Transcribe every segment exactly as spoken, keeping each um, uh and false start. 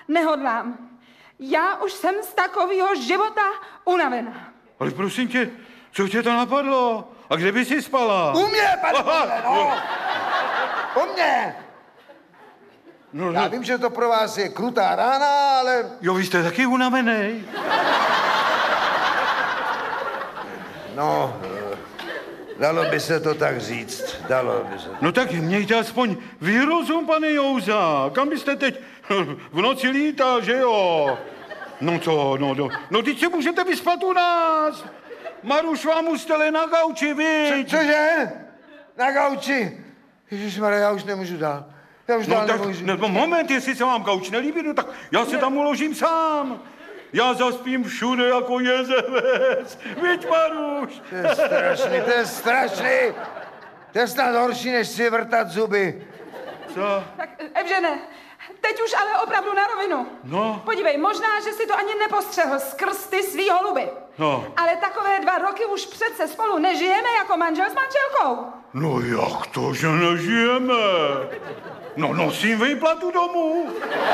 nehodlám. Já už jsem z takového života unavená. Ale prosím tě, co tě to napadlo? A kde by si spala? U mě, pane Bože, no. U mě. No, Já no. vím, že to pro vás je krutá rána, ale... Jo, vy jste taky unavený. No, dalo by se to tak říct, dalo by se. No tak mějte aspoň výrozum, pane Jouza. Kam byste teď v noci lítal, že jo? No co, no, no, no teď se můžete vyspat u nás. Maruš vám ustele na gauči, viď? Co, cože? Na gauči? Ježišmarja, já už nemůžu dál. Já už No dál tak, nemůžu. no, moment, jestli se vám gauč nelíbí, no tak já se tam uložím sám. Já zaspím všude jako jezevec. Viď, Maruš? To je strašný, to je strašný. To je snad horší, než si vrtat zuby. Co? Tak, Evžene, teď už ale opravdu na rovinu. No. Podívej, možná, že si to ani nepostřehl skrz ty svý holuby. No. Ale takové dva roky už přece spolu nežijeme jako manžel s manželkou. No jak to, že nežijeme? No nosím výplatu domů.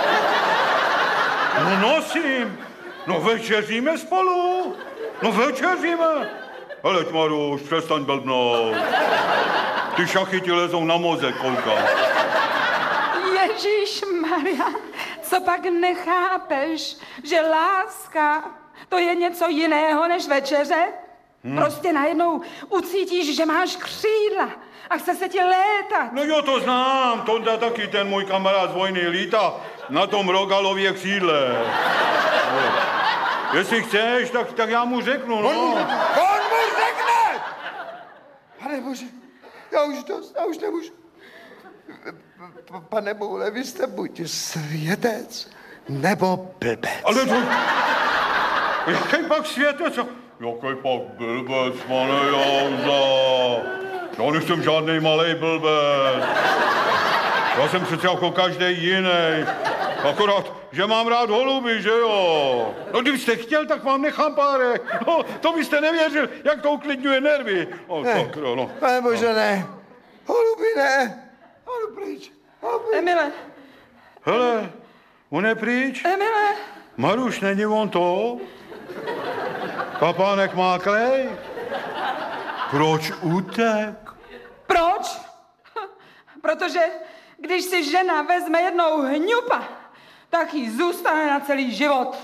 No nosím. No večeříme spolu. No večeříme. Heleď, Maruš, přestaň blbnout. Ty šachy ti lezou na mozek, koukám. Ježíš Maria, co pak nechápeš, že láska to je něco jiného než večeře? Hmm. Prostě najednou ucítíš, že máš křídla a chce se ti létat. No jo, to znám. Tonda taky, ten můj kamarád z vojny, lítá na tom Rogalově křídle. No. Jestli chceš, tak, tak já mu řeknu, no. On, on mu řekne! Pane Bože, já už dost, já už nemůžu. P- Pane Boule, vy jste buď světec, nebo blbec. Ale to... Jaký pak světec? Jaký pak blbec, pane Jouza? Já nejsem žádnej malej blbec. Já jsem přece jako každý jiný. Akorát, že mám rád holuby, že jo? No, kdybyste chtěl, tak vám nechám párek. No, to byste nevěřil, jak to uklidňuje nervy. O, Ne, tak, no. Pane Bože, ne. Holuby ne. Holuby pryč. Holuby. Emile, Hele, on je pryč. Emile. Maruš, není on to? Kapánek má klej? Proč utek? Proč? Protože když si žena vezme jednou hňupa, tak jí zůstane na celý život.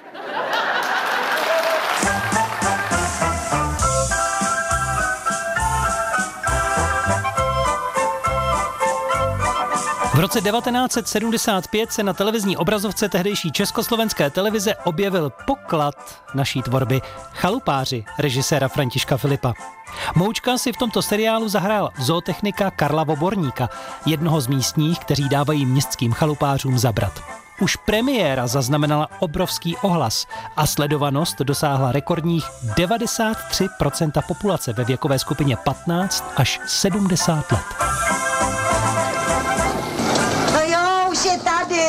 V roce devatenáct set sedmdesát pět se na televizní obrazovce tehdejší československé televize objevil poklad naší tvorby Chalupáři režiséra Františka Filipa. Moučka si v tomto seriálu zahrál zootechnika Karla Voborníka, jednoho z místních, kteří dávají městským chalupářům zabrat. Už premiéra zaznamenala obrovský ohlas a sledovanost dosáhla rekordních devadesát tři procent populace ve věkové skupině patnáct až sedmdesát let. No jo, už je tady.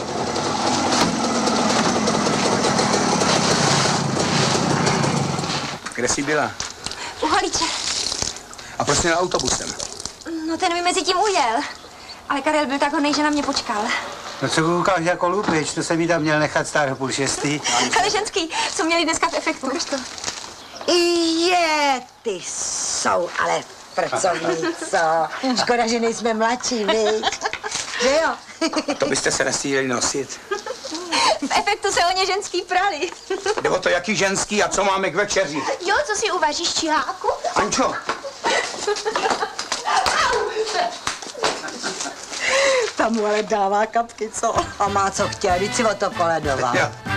Kde jsi byla? U Holiče. A proč jsi na autobusem? No ten mi mezi tím ujel. Ale Karel byl tak hodnej, že na mě počkal. No co koukáš jako lupič, to jsem jí tam měl nechat stát o půl šestý. Ale ženský, co měli dneska v efektu. To. Je, ty jsou ale pracovní, co? Škoda, že nejsme mladší, viď? Že jo? To byste se nestíhali nosit. V efektu se o ně ženský prali. Jde o to, jaký ženský a co máme k večeři. Jo, co si uvaříš, čiháku? Ančo! Tam mu ale dává kapky, co? A má co chtěl, vždyť si o to koledoval. Jo.